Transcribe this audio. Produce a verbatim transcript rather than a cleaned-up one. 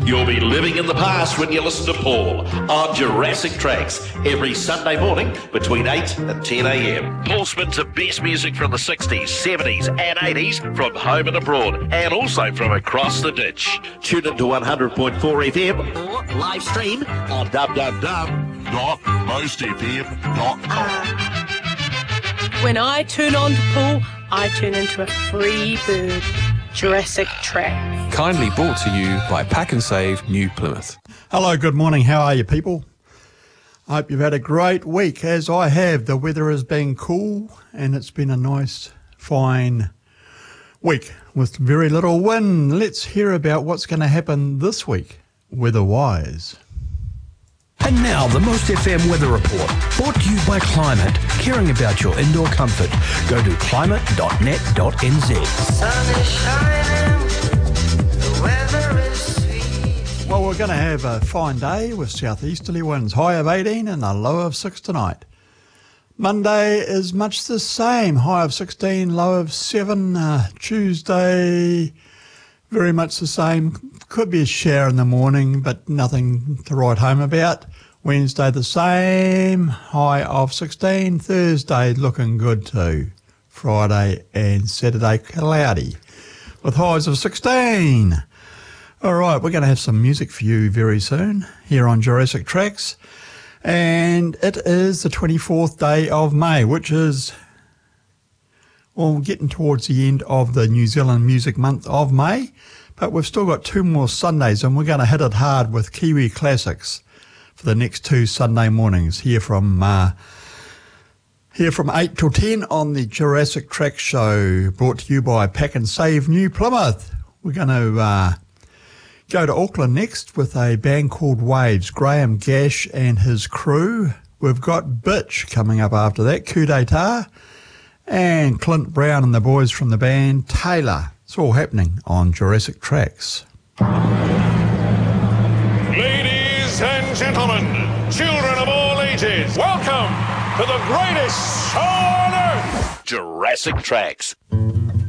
You'll be living in the past when you listen to Paul on Jurassic Tracks every Sunday morning between eight and ten a.m. Paul spins the best music from the sixties, seventies and eighties from home and abroad, and also from across the ditch. Tune into one hundred point four F M or live stream on w w w dot most f m dot com. When I turn on to Paul, I turn into a free bird. Jurassic Track. Kindly brought to you by Pack and Save New Plymouth. Hello, good morning. How are you, people? I hope you've had a great week, as I have. The weather has been cool, and it's been a nice, fine week with very little wind. Let's hear about what's going to happen this week, weather-wise. And now, the Most F M Weather Report, brought to you by Climate, caring about your indoor comfort. Go to climate dot net dot n z. Sun is shining, the weather is sweet. Well, we're going to have a fine day with southeasterly winds, high of eighteen and a low of six tonight. Monday is much the same, high of sixteen, low of seven. Uh, Tuesday, very much the same. Could be a shower in the morning, but nothing to write home about. Wednesday the same, high of sixteen. Thursday looking good too. Friday and Saturday cloudy with highs of sixteen. All right, we're going to have some music for you very soon here on Jurassic Tracks. And it is the twenty-fourth day of May, which is, well, getting towards the end of the New Zealand Music Month of May. But we've still got two more Sundays, and we're going to hit it hard with Kiwi classics for the next two Sunday mornings here from uh, here from eight till ten on the Jurassic Track Show, brought to you by Pack and Save New Plymouth. We're going to uh, go to Auckland next with a band called Waves, Graham Gash and his crew. We've got Bitch coming up after that, Coup d'etat, and Clint Brown and the boys from the band Taylor. It's all happening on Jurassic Tracks. Ladies and gentlemen, children of all ages, welcome to the greatest show on earth! Jurassic Tracks.